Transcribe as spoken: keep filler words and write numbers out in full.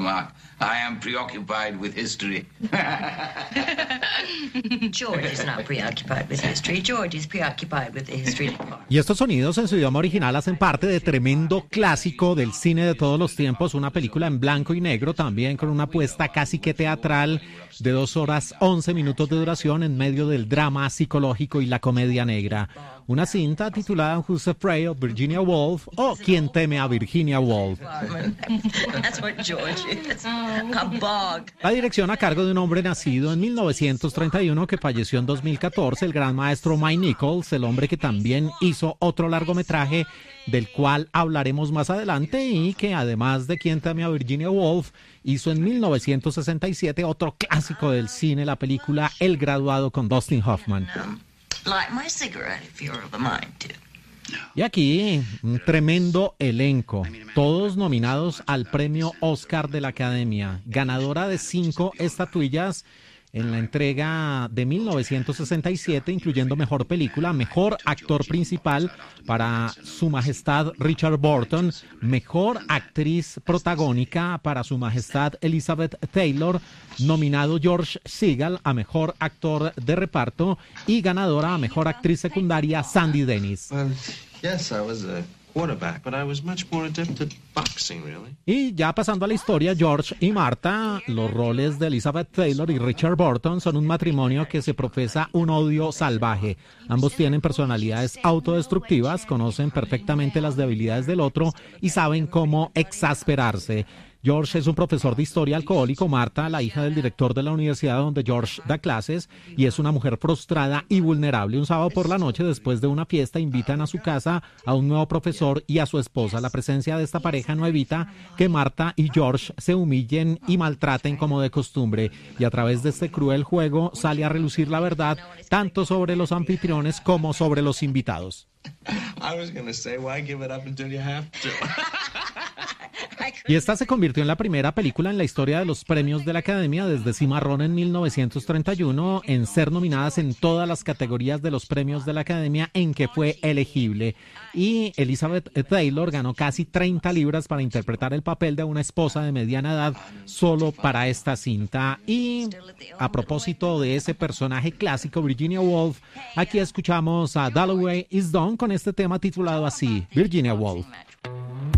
remark. I am preoccupied with history. George is not preoccupied with history. George is preoccupied with the history department. Y estos sonidos en su idioma original hacen parte de tremendo clásico del cine de todos los tiempos, una película en blanco y negro, también con una puesta casi que teatral de dos horas once minutos de duración en medio del drama psicológico y la comedia negra. Una cinta titulada Who's Afraid of Virginia Woolf o ¿Quién teme a Virginia Woolf? That's what George is. A bog. La dirección a cargo de un hombre nacido en mil novecientos treinta y uno que falleció en dos mil catorce, el gran maestro Mike Nichols, el hombre que también hizo otro largometraje del cual hablaremos más adelante y que además de Quién teme a Virginia Woolf hizo en mil novecientos sesenta y siete otro clásico del cine, la película El Graduado con Dustin Hoffman. Light my cigarette if you're of a mind to. Y aquí, un tremendo elenco, todos nominados al premio Oscar de la Academia, ganadora de cinco estatuillas en la entrega de mil novecientos sesenta y siete, incluyendo Mejor Película, Mejor Actor Principal para Su Majestad Richard Burton, Mejor Actriz Protagónica para Su Majestad Elizabeth Taylor, nominado George Segal a Mejor Actor de Reparto y ganadora a Mejor Actriz Secundaria Sandy Dennis. Well, yes, I was a quarterback, but I was much more adept at boxing, really. Y ya pasando a la historia, George y Martha, los roles de Elizabeth Taylor y Richard Burton son un matrimonio que se profesa un odio salvaje. Ambos tienen personalidades autodestructivas, conocen perfectamente las debilidades del otro y saben cómo exasperarse. George es un profesor de historia alcohólico, Martha, la hija del director de la universidad donde George da clases, y es una mujer frustrada y vulnerable. Un sábado por la noche, después de una fiesta, invitan a su casa a un nuevo profesor y a su esposa. La presencia de esta pareja no evita que Martha y George se humillen y maltraten como de costumbre, y a través de este cruel juego sale a relucir la verdad, tanto sobre los anfitriones como sobre los invitados. I was gonna say, why give it up until you have to? Y esta se convirtió en la primera película en la historia de los premios de la Academia desde Cimarrón en mil novecientos treinta y uno en ser nominadas en todas las categorías de los premios de la Academia en que fue elegible. Y Elizabeth Taylor ganó casi treinta libras para interpretar el papel de una esposa de mediana edad solo para esta cinta. Y a propósito de ese personaje clásico, Virginia Woolf, aquí escuchamos a Dalloway Is Done con este tema titulado así, Virginia Woolf.